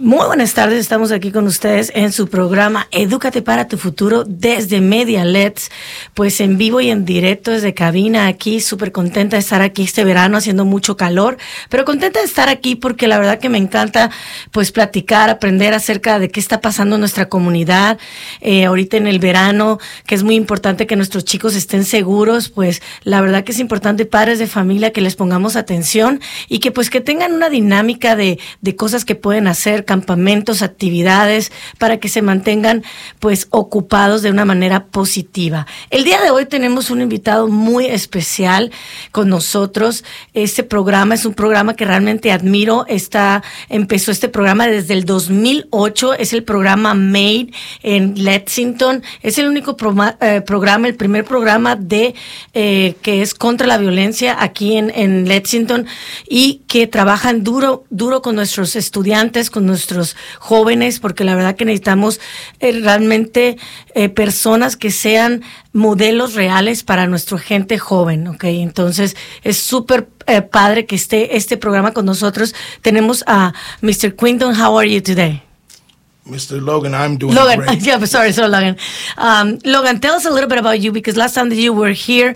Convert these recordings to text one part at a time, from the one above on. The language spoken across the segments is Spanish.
Muy buenas tardes, estamos aquí con ustedes en su programa Edúcate para tu futuro desde Media Let's, pues en vivo y en directo desde cabina aquí, súper contenta de estar aquí este verano haciendo mucho calor, pero contenta de estar aquí porque la verdad que me encanta pues platicar, aprender acerca de qué está pasando en nuestra comunidad, ahorita en el verano, que es muy importante que nuestros chicos estén seguros, pues la verdad que es importante padres de familia que les pongamos atención y que pues que tengan una dinámica de cosas que pueden hacer, campamentos, actividades, para que se mantengan pues ocupados de una manera positiva. El día de hoy tenemos un invitado muy especial con nosotros. Este programa es un programa que realmente admiro. Empezó este programa desde el 2008, es el programa Made en Lexington. Es el único programa, el primer programa que es contra la violencia aquí en Lexington y que trabajan duro con nuestros estudiantes, con nuestros jóvenes, porque la verdad que necesitamos realmente personas que sean modelos reales para nuestra gente joven, ¿ok? Entonces es súper padre que esté este programa con nosotros. Tenemos a Mr. Quinton. How are you today? Mr. Logan, I'm doing Logan, great. yeah, sorry, Logan. Logan, tell us a little bit about you, because last time that you were here,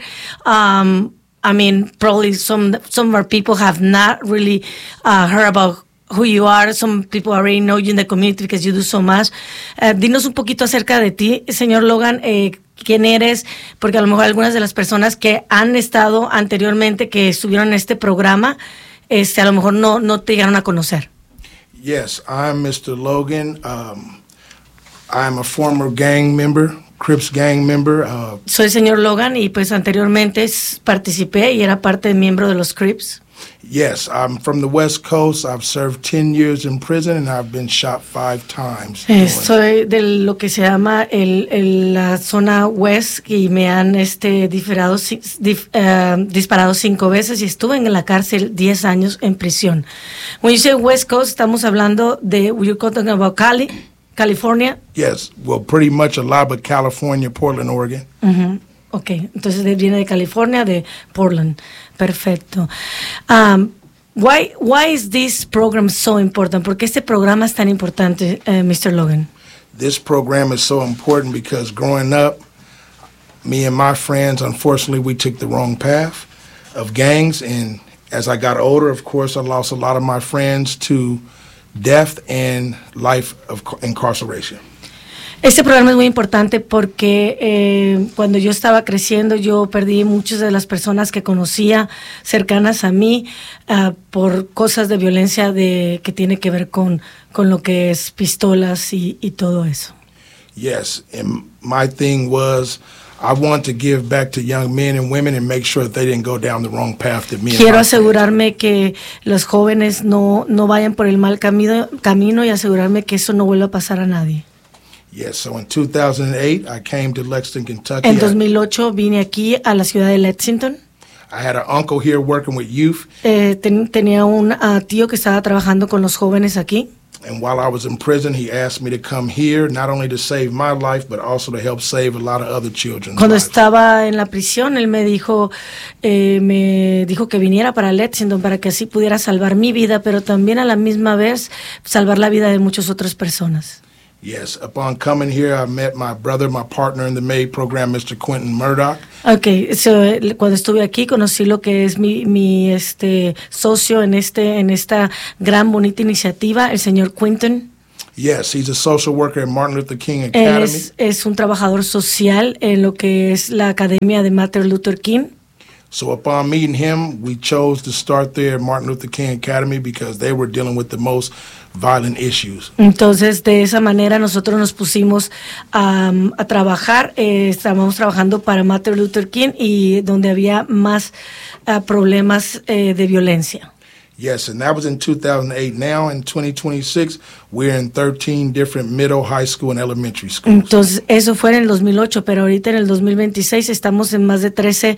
I mean, probably some of our people have not really heard about who you are. Some people already know you in the community because you do so much. Dinos un poquito acerca de ti, señor Logan, quién eres, porque a lo mejor algunas de las personas que han estado anteriormente, que estuvieron en este programa, a lo mejor no te llegaron a conocer. Yes, I'm Mr. Logan. I'm a former gang member, Crips gang member. Soy el señor Logan y pues anteriormente participé y era parte de miembro de los Crips. Yes, I'm from the West Coast. I've served 10 years in prison and I've been shot 5 times. Soy de lo que se llama la zona West y me han disparado 5 veces y estuve en la cárcel 10 años en prisión. When you say West Coast, estamos hablando de, you're talking about California? Yes, well, pretty much a lot, but California, Portland, Oregon. Uh-huh. Ok, entonces viene de California, de Portland. Perfecto. Why is this program so important? ¿Por qué este programa es tan importante, Mr. Logan? This program is so important because growing up, me and my friends, unfortunately, we took the wrong path of gangs. And as I got older, of course, I lost a lot of my friends to death and life of incarceration. Este programa es muy importante porque cuando yo estaba creciendo yo perdí muchas de las personas que conocía cercanas a mí por cosas de violencia que tiene que ver con lo que es pistolas y todo eso. Yes, and my thing was I want to give back to young men and women and make sure that they didn't go down the wrong path that me and Quiero my asegurarme que los jóvenes no vayan por el mal camino y asegurarme que eso no vuelva a pasar a nadie. Yes, so in 2008, I came to Lexington, Kentucky. En 2008 vine aquí a la ciudad de Lexington. I had an uncle here working with youth. Tenía un tío que estaba trabajando con los jóvenes aquí. And while I was in prison, he asked me to come here, not only to save my life, but also to help save a lot of other children's Cuando lives. estaba en la prisión, él me dijo que viniera para Lexington para que así pudiera salvar mi vida, pero también a la misma vez salvar la vida de muchas otras personas. Yes, upon coming here, I met my brother, my partner in the MAID program, Mr. Quentin Murdoch. Okay, cuando estuve aquí conocí lo que es mi socio en esta gran bonita iniciativa, el señor Quinton. Yes, he's a social worker at Martin Luther King Academy. Él es un trabajador social en lo que es la Academia de Martin Luther King. So upon meeting him, we chose to start there at Martin Luther King Academy because they were dealing with the most violent issues. Entonces, de esa manera nosotros nos pusimos a trabajar. Estábamos trabajando para Martin Luther King y donde había más problemas de violencia. Yes, and that was in 2008. Now in 2026, we're in 13 different middle, high school, and elementary schools. Entonces, eso fue en el 2008, pero ahorita en el 2026 estamos en más de 13,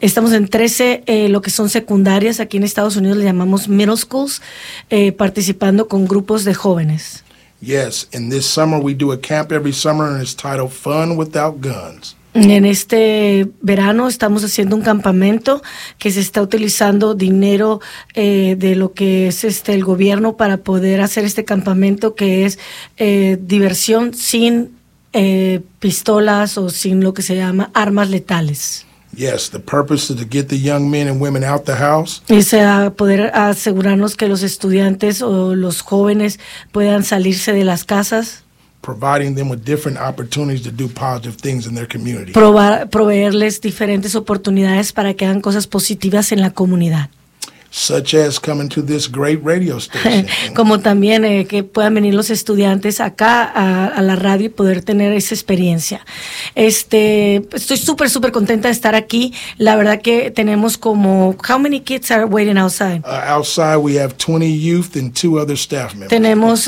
lo que son secundarias. Aquí en Estados Unidos le llamamos middle schools, participando con grupos de jóvenes. Yes, and this summer we do a camp every summer, and it's titled Fun Without Guns. En este verano estamos haciendo un campamento que se está utilizando dinero de lo que es el gobierno para poder hacer este campamento que es diversión sin pistolas o sin lo que se llama armas letales. Yes, the purpose is to get the young men and women out the house. Es poder asegurarnos que los estudiantes o los jóvenes puedan salirse de las casas. Providing them with different opportunities to do positive things in their community. Proveerles diferentes oportunidades para que hagan cosas positivas en la comunidad. Such as coming to this great radio station. Como también que puedan venir los estudiantes acá a la radio y poder tener esa experiencia. Estoy súper contenta de estar aquí. La verdad que tenemos como, how many kids are waiting outside? Outside we have 20 youth and 2 other staff members. Tenemos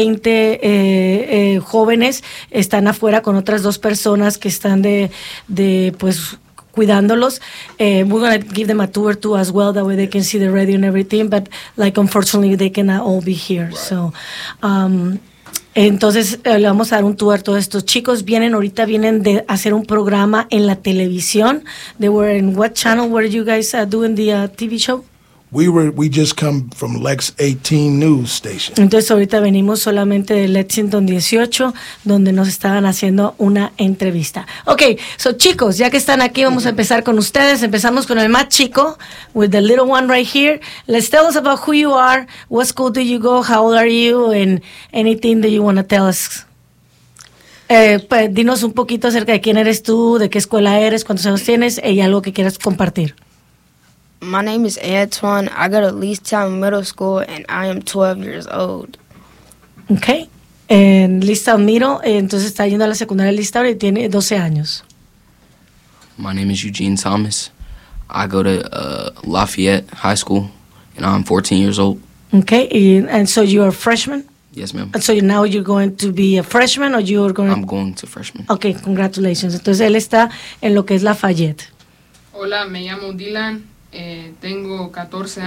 20 jóvenes, están afuera con otras 2 personas que están pues cuidándolos. We're going to give them a tour too as well, that way they can see the radio and everything, but like unfortunately they cannot all be here. Right. So entonces le vamos a dar un tour a todos estos chicos. Vienen de hacer un programa en la televisión. They were in what channel were you guys doing the TV show? We just come from Lex 18 News Station. Entonces ahorita venimos solamente de Lexington 18, donde nos estaban haciendo una entrevista. Okay, so chicos, ya que están aquí, vamos a empezar con ustedes. Empezamos con el más chico, with the little one right here. Let's tell us about who you are, what school do you go, how old are you, and anything that you want to tell us. Pues, dinos un poquito acerca de quién eres tú, de qué escuela eres, cuántos años tienes, y algo que quieras compartir. My name is Antoine. I go to Leestown Middle School, and I am 12 years old. Okay. En Leestown Middle, entonces está yendo a la secundaria de Leestown y tiene 12 años. My name is Eugene Thomas. I go to Lafayette High School, and I'm 14 years old. Okay. And so you're a freshman? Yes, ma'am. And so now you're going to be a freshman, or you're going I'm going to freshman. Okay, congratulations. Entonces él está en lo que es Lafayette. Hola, me llamo Dylan. Tengo 14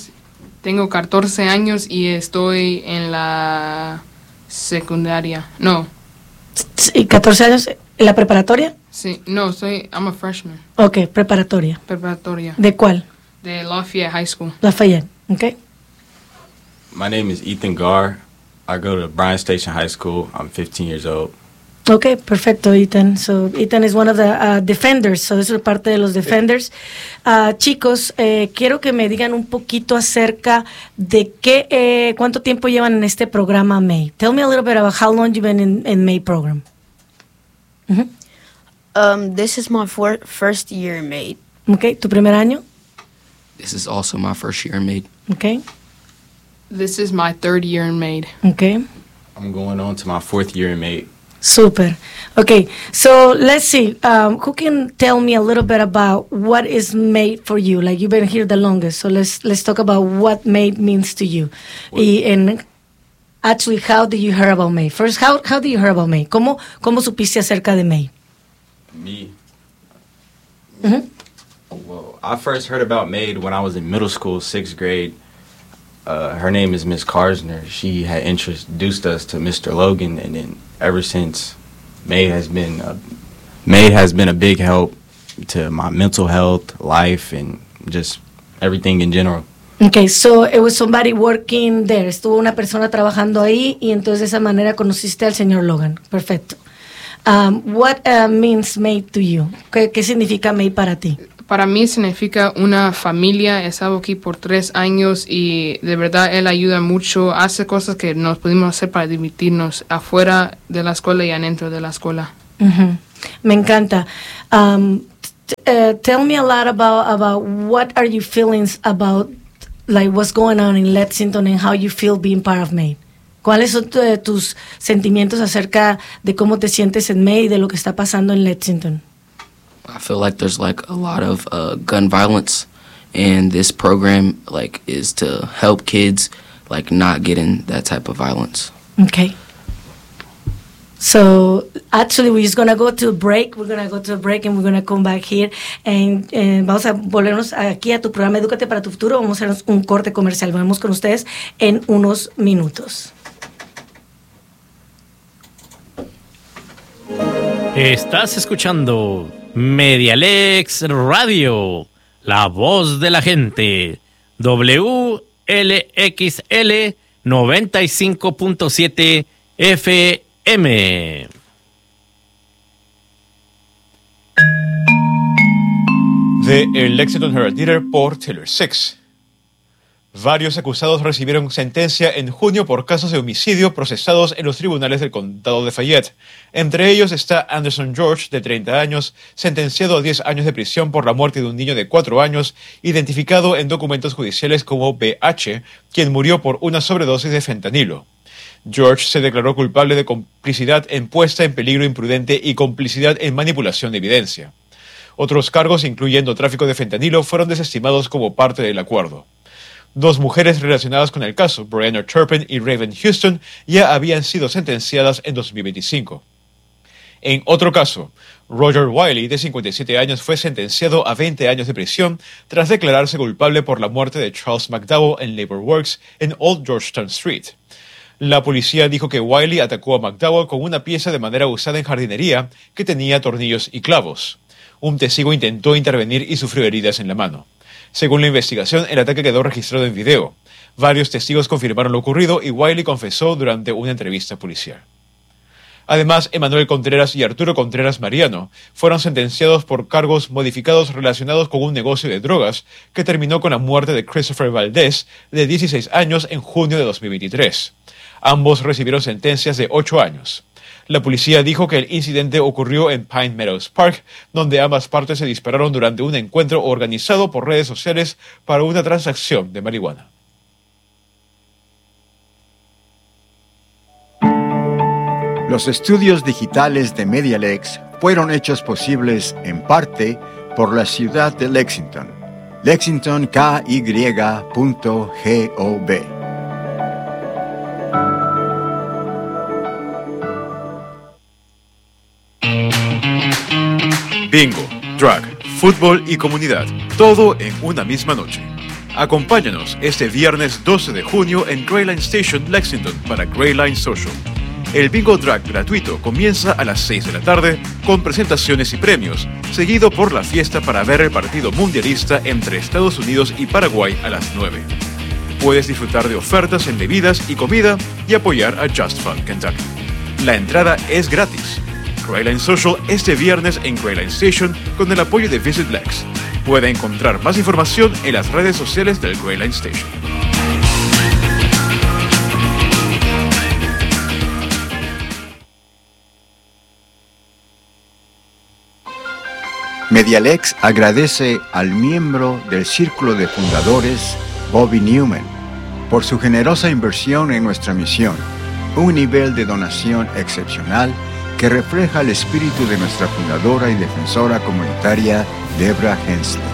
años y estoy en la secundaria. No. ¿Y 14 años en la preparatoria? Sí, no, I'm a freshman. Okay, preparatoria. Preparatoria. ¿De cuál? De Lafayette High School. Lafayette, okay. My name is Ethan Garr. I go to Bryan Station High School. I'm 15 years old. Okay, perfecto, Ethan. So Ethan is one of the defenders, so eso es parte de los defenders. Chicos, quiero que me digan un poquito acerca de cuánto tiempo llevan en este programa May. Tell me a little bit about how long you've been in May program. Mm-hmm. This is my first year in May. Okay, ¿tu primer año? This is also my first year in Made. Okay. This is my 3rd year in Made. Okay. I'm going on to my 4th year in Made. Super. Okay, so let's see. Who can tell me a little bit about what is MADE for you? Like, you've been here the longest, so let's talk about what MADE means to you. And actually, how did you hear about MADE? First, how did you hear about MADE? ¿Cómo supiste acerca de MADE? Me? Mm-hmm. Well, I first heard about MADE when I was in middle school, 6th grade. Her name is Miss Karsner. She had introduced us to Mr. Logan, and then ever since, MADE has been a big help to my mental health, life, and just everything in general. Okay, so it was somebody working there. Estuvo una persona trabajando ahí y entonces de esa manera conociste al señor Logan. Perfecto. What means MADE to you? ¿Qué significa MADE para ti? Para mí significa una familia. He estado aquí por 3 años y de verdad él ayuda mucho. Hace cosas que nos pudimos hacer para divertirnos afuera de la escuela y adentro de la escuela. Mm-hmm. Me encanta. Tell me a lot about what are your feelings about like what's going on in Lexington and how you feel being part of MADE. ¿Cuáles son tus sentimientos acerca de cómo te sientes en MADE y de lo que está pasando en Lexington? I feel like there's like a lot of gun violence, and this program like is to help kids like not get in that type of violence. Okay. So actually we're just gonna go to a break. We're gonna go to a break and we're gonna come back here and vamos a volvernos aquí a tu programa Edúcate para tu Futuro. Vamos a hacer un corte comercial. Volvemos con ustedes en unos minutos. Estás escuchando Medialex Radio, la voz de la gente. WLXL 95.7 FM. The Lexington Herald Leader por Taylor Six. Varios acusados recibieron sentencia en junio por casos de homicidio procesados en los tribunales del condado de Fayette. Entre ellos está Anderson George, de 30 años, sentenciado a 10 años de prisión por la muerte de un niño de 4 años, identificado en documentos judiciales como BH, quien murió por una sobredosis de fentanilo. George se declaró culpable de complicidad en puesta en peligro imprudente y complicidad en manipulación de evidencia. Otros cargos, incluyendo tráfico de fentanilo, fueron desestimados como parte del acuerdo. 2 mujeres relacionadas con el caso, Brianna Turpin y Raven Houston, ya habían sido sentenciadas en 2025. En otro caso, Roger Wiley, de 57 años, fue sentenciado a 20 años de prisión tras declararse culpable por la muerte de Charles McDowell en Labor Works en Old Georgetown Street. La policía dijo que Wiley atacó a McDowell con una pieza de madera usada en jardinería que tenía tornillos y clavos. Un testigo intentó intervenir y sufrió heridas en la mano. Según la investigación, el ataque quedó registrado en video. Varios testigos confirmaron lo ocurrido y Wiley confesó durante una entrevista policial. Además, Emanuel Contreras y Arturo Contreras Mariano fueron sentenciados por cargos modificados relacionados con un negocio de drogas que terminó con la muerte de Christopher Valdez, de 16 años, en junio de 2023. Ambos recibieron sentencias de 8 años. La policía dijo que el incidente ocurrió en Pine Meadows Park, donde ambas partes se dispararon durante un encuentro organizado por redes sociales para una transacción de marihuana. Los estudios digitales de Medialex fueron hechos posibles en parte por la ciudad de Lexington. LexingtonKY.gov. Bingo, drag, fútbol y comunidad, todo en una misma noche. Acompáñanos este viernes 12 de junio en Greyline Station, Lexington, para Greyline Social. El bingo drag gratuito comienza a las 6 de la tarde con presentaciones y premios, seguido por la fiesta para ver el partido mundialista entre Estados Unidos y Paraguay a las 9. Puedes disfrutar de ofertas en bebidas y comida y apoyar a Just Fun Kentucky. La entrada es gratis. Greyline Social este viernes en Greyline Station con el apoyo de Visit Lex. Puede encontrar más información en las redes sociales del Greyline Station. Medialex agradece al miembro del Círculo de Fundadores, Bobby Newman, por su generosa inversión en nuestra misión, un nivel de donación excepcional que refleja el espíritu de nuestra fundadora y defensora comunitaria, Debra Hensley.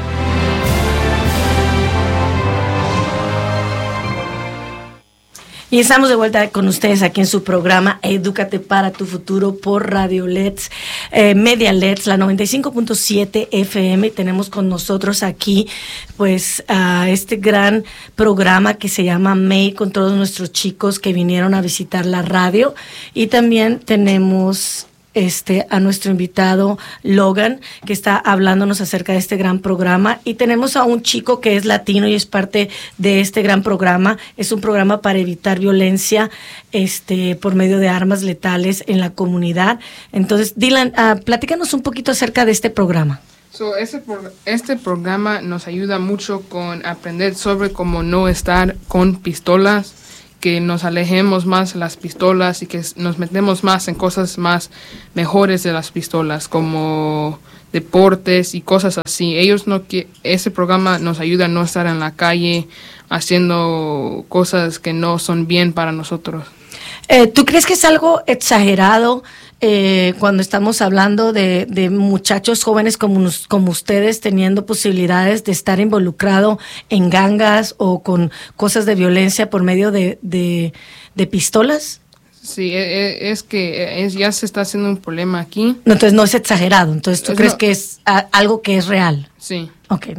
Y estamos de vuelta con ustedes aquí en su programa Edúcate para tu futuro por Radio LEDs, Media LEDs, la 95.7 FM. Y tenemos con nosotros aquí pues este gran programa que se llama May, con todos nuestros chicos que vinieron a visitar la radio. Y también tenemos a nuestro invitado Logan, que está hablándonos acerca de este gran programa, y tenemos a un chico que es latino y es parte de este gran programa. Es un programa para evitar violencia por medio de armas letales en la comunidad. Entonces, Dylan, platícanos un poquito acerca de este programa. Este programa nos ayuda mucho con aprender sobre cómo no estar con pistolas, que nos alejemos más de las pistolas y que nos metemos más en cosas más mejores de las pistolas, como deportes y cosas así. Ese programa nos ayuda a no estar en la calle haciendo cosas que no son bien para nosotros. ¿Tú crees que es algo exagerado cuando estamos hablando de muchachos jóvenes como ustedes teniendo posibilidades de estar involucrado en gangas o con cosas de violencia por medio de pistolas? Sí, es que ya se está haciendo un problema aquí. No, entonces no es exagerado. Entonces, ¿tú crees que es algo que es real? Sí. Ok.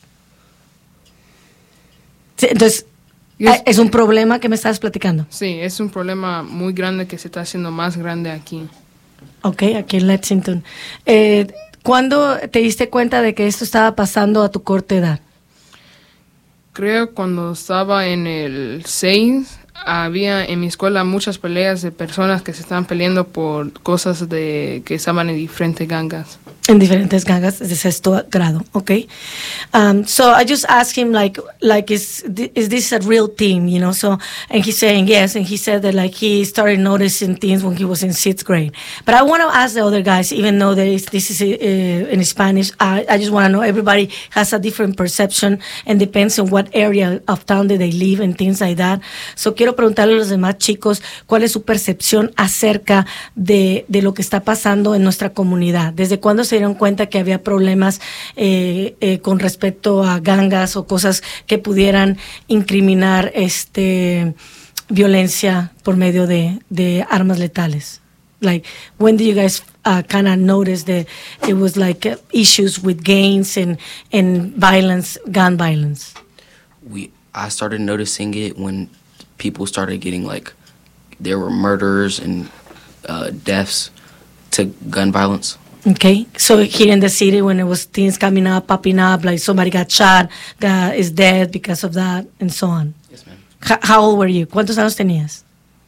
Sí, entonces, ¿es un problema que me estás platicando? Sí, es un problema muy grande que se está haciendo más grande aquí. Okay, aquí en Lexington. ¿Cuándo te diste cuenta de que esto estaba pasando a tu corta edad? Creo cuando estaba en el 6, había en mi escuela muchas peleas de personas que se estaban peleando por cosas que estaban en diferentes gangas. En diferentes gangas de sexto grado, okay. So I just asked him like is this a real thing, you know? So, and he's saying yes, and he said that like he started noticing things when he was in 6th grade. But I want to ask the other guys, even though this is in Spanish, I just want to know, everybody has a different perception and depends on what area of town that they live and things like that. So quiero preguntarle a los demás chicos cuál es su percepción acerca de lo que está pasando en nuestra comunidad. ¿Desde cuándo se dieron cuenta que había problemas con respecto a gangas o cosas que pudieran incriminar violencia por medio de armas letales? Like, when did you guys kind of notice that it was like issues with gangs and violence, gun violence? I started noticing it when people started getting like, there were murders and deaths to gun violence. Okay, so here in the city, when it was things popping up, like somebody got shot, is dead because of that, and so on. Yes, ma'am. How old were you? ¿Cuántos años tenías?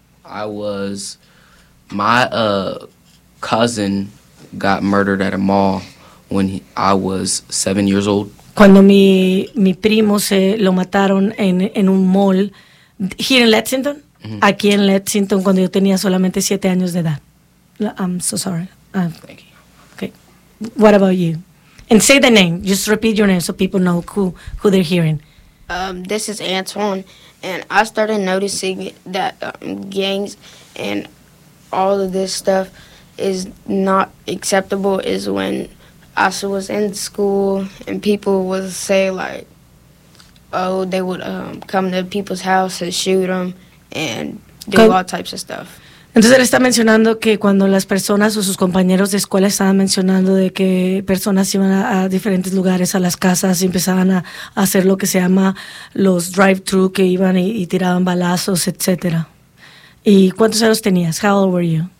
My cousin got murdered at a mall when I was 7 years old. Cuando mi primo lo mataron en un mall, here in Lexington, aquí en Lexington, cuando yo tenía solamente 7 años de edad. I'm so sorry. Thank you. Okay. What about you? And say the name. Just repeat your name so people know who they're hearing. This is Antoine, and I started noticing that gangs and all of this stuff is not acceptable is when I was in school and people would say like, oh, they would come to people's house and shoot them and do all types of stuff. Entonces él está mencionando que cuando las personas o sus compañeros de escuela estaban mencionando de que personas iban a diferentes lugares, a las casas, y empezaban a hacer lo que se llama los drive-thru, que iban y tiraban balazos, etcétera. ¿Y cuántos años tenías? How old were you?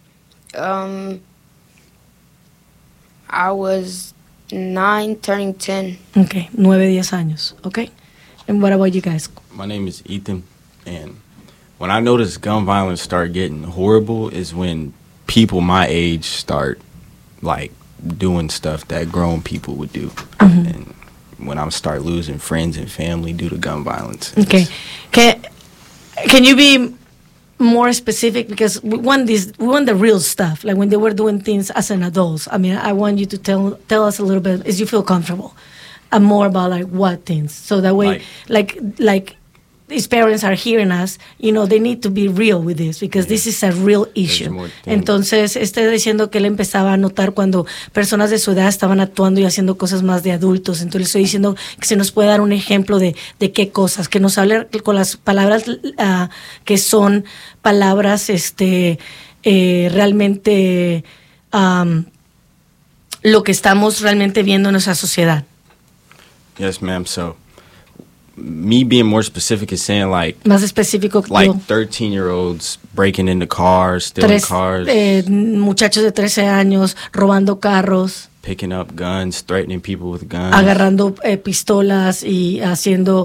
I was 9, turning 10. Okay, 9, 10 años. Okay. And what about you guys? My name is Ethan, and when I noticed gun violence start getting horrible is when people my age start like doing stuff that grown people would do, and when I start losing friends and family due to gun violence. Okay, can you be more specific, because we want the real stuff, like when they were doing things as an adults. I mean, I want you to tell us a little bit, as you feel comfortable, and more about like what things, so that way, like these parents are hearing us, you know, they need to be real with this, because this is a real issue. Entonces, está diciendo que él empezaba a notar cuando personas de su edad estaban actuando y haciendo cosas más de adultos. Entonces, le estoy diciendo que se nos puede dar un ejemplo de qué cosas, que nos hable con las palabras que son palabras realmente lo que estamos realmente viendo en nuestra sociedad. Yes, ma'am. So, me being more specific is saying like más específico, like 13-year-olds breaking into cars, stealing cars, muchachos de 13 años robando carros, picking up guns, threatening people with guns, agarrando pistolas y haciendo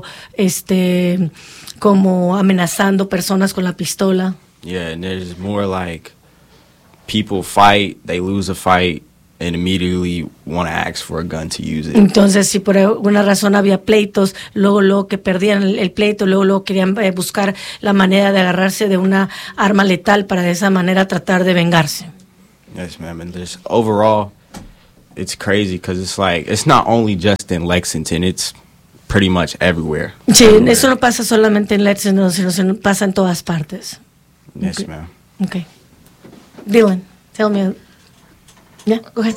como amenazando personas con la pistola. Yeah, and there's more like people fight, they lose a fight, and immediately want to ask for a gun to use it. Entonces, si por alguna razón había pleitos, luego que perdían el pleito, luego querían buscar la manera de agarrarse de una arma letal para de esa manera tratar de vengarse. Yes, ma'am. And just overall, it's crazy because it's like, it's not only just in Lexington, it's pretty much everywhere. Sí, eso no pasa solamente en Lexington, sino pasa en todas partes. Yes, okay. ma'am. Okay. Dylan, tell me. Yeah, go ahead.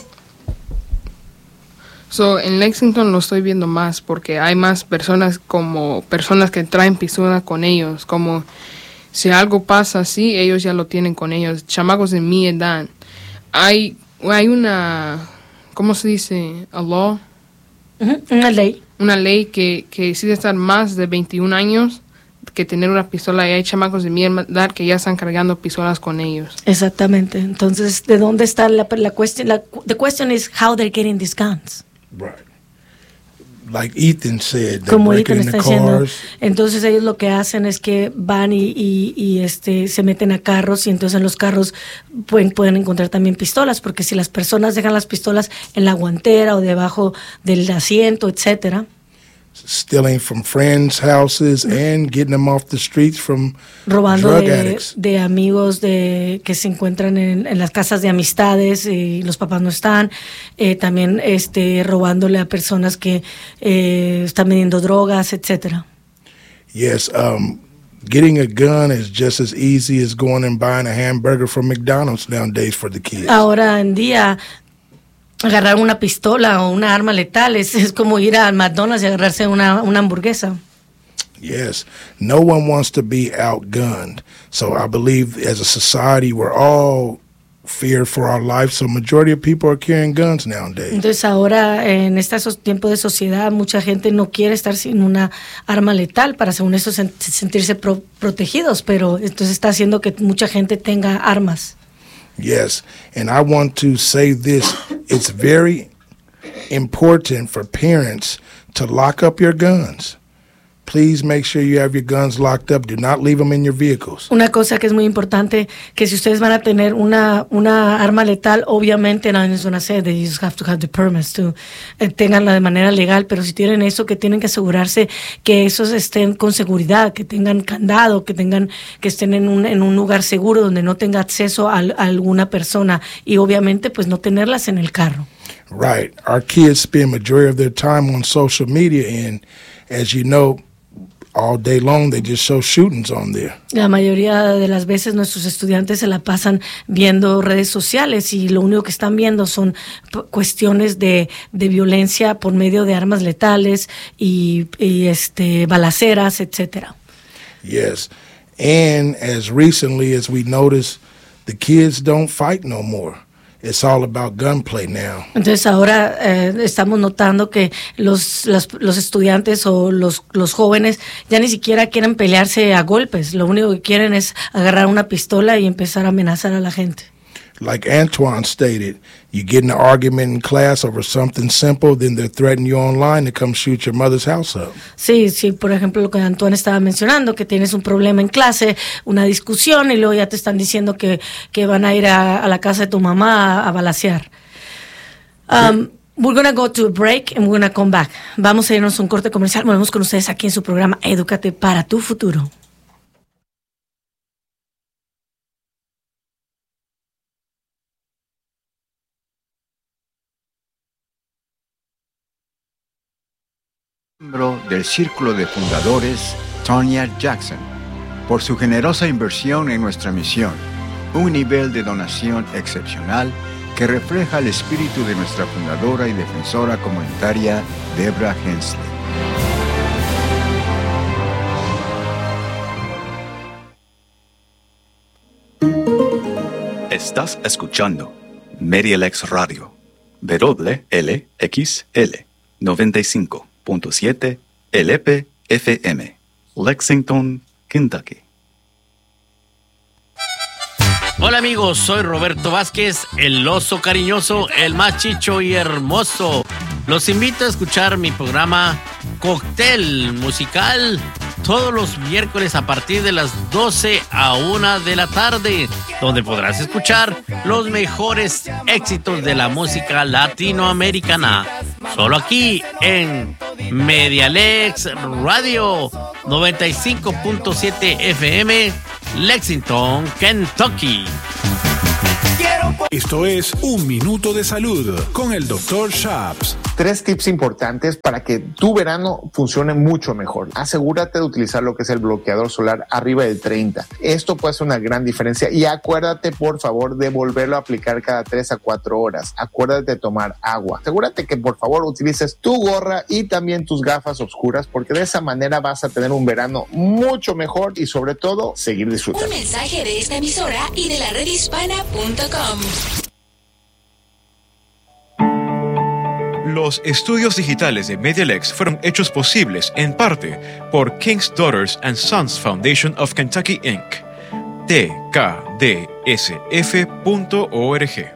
So, en Lexington lo estoy viendo más porque hay más personas que traen pistola con ellos, como si algo pasa así, ellos ya lo tienen con ellos, chamacos de mi edad. Hay una, ¿cómo se dice? A law. Una ley. Una ley que sí debe estar más de 21 años, que tener una pistola, y hay chamacos de mi edad que ya están cargando pistolas con ellos. Exactamente. Entonces, ¿de dónde está la cuestión? The question is how they're getting these guns. Right. Like Ethan said, they're Como breaking Ethan into está diciendo. cars. Entonces ellos lo que hacen es que van y se meten a carros, y entonces en los carros pueden encontrar también pistolas, porque si las personas dejan las pistolas en la guantera o debajo del asiento, etcétera, Stealing from friends' houses and getting them off the streets from robando drug addicts. de amigos que se encuentran en las casas de amistades y los papás no están, también robándole a personas que están vendiendo drogas, etcétera. Yes, getting a gun is just as easy as going and buying a hamburger from McDonald's nowadays for the kids. Ahora en día agarrar una pistola o una arma letal es como ir al McDonald's y agarrarse una hamburguesa. Yes, no one wants to be outgunned. So I believe as a society we're all feared for our life. So majority of people are carrying guns nowadays. Entonces ahora en estos tiempos de sociedad mucha gente no quiere estar sin una arma letal para según eso sentirse protegidos, pero entonces está haciendo que mucha gente tenga armas. Yes, and I want to say this. It's very important for parents to lock up your guns. Please make sure you have your guns locked up. Do not leave them in your vehicles. Una cosa que es muy importante, que si ustedes van a tener una arma letal, obviamente no es una sede, you just have to have the permits to tenganla de manera legal, pero si tienen eso, que tienen que asegurarse que esos estén con seguridad, que tengan candado, que estén en un lugar seguro donde no tenga acceso a alguna persona, y obviamente pues no tenerlas en el carro. Right. Our kids spend majority of their time on social media, and as you know, all day long they just show shootings on there. La mayoría de las veces nuestros estudiantes se la pasan viendo redes sociales y lo único que están viendo son cuestiones de violencia por medio de armas letales y balaceras, etcétera. Yes. And as recently as we noticed, the kids don't fight no more. It's all about gunplay now. Entonces ahora estamos notando que los estudiantes o los jóvenes ya ni siquiera quieren pelearse a golpes. Lo único que quieren es agarrar una pistola y empezar a amenazar a la gente. Like Antoine stated, you get in an argument in class over something simple, then they're threatening you online to come shoot your mother's house up. Sí, por ejemplo, lo que Antoine estaba mencionando, que tienes un problema en clase, una discusión, y luego ya te están diciendo que van a ir a la casa de tu mamá a balacear. We're going to go to a break and we're going to come back. Vamos a irnos a un corte comercial. Volvemos con ustedes aquí en su programa Edúcate para tu futuro. Miembro del Círculo de Fundadores, Tonya Jackson, por su generosa inversión en nuestra misión, un nivel de donación excepcional que refleja el espíritu de nuestra fundadora y defensora comunitaria, Deborah Hensley. Estás escuchando MediaLex Radio, WLXL 95.7 LP FM, Lexington, Kentucky. Hola amigos, soy Roberto Vázquez, el oso cariñoso, el más chicho y hermoso. Los invito a escuchar mi programa Cóctel Musical todos los miércoles a partir de las 12 a 1 de la tarde, donde podrás escuchar los mejores éxitos de la música latinoamericana. Solo aquí en MediaLex Radio 95.7 FM, Lexington, Kentucky. Esto es Un Minuto de Salud con el Dr. Shaps. 3 tips importantes para que tu verano funcione mucho mejor. Asegúrate de utilizar lo que es el bloqueador solar arriba del 30. Esto puede ser una gran diferencia y acuérdate por favor de volverlo a aplicar cada 3 a 4 horas. Acuérdate de tomar agua. Asegúrate que por favor utilices tu gorra y también tus gafas oscuras porque de esa manera vas a tener un verano mucho mejor y sobre todo seguir disfrutando. Un mensaje de esta emisora y de la redhispana.com. Los estudios digitales de MediaLex fueron hechos posibles en parte por King's Daughters and Sons Foundation of Kentucky Inc. tkdsf.org.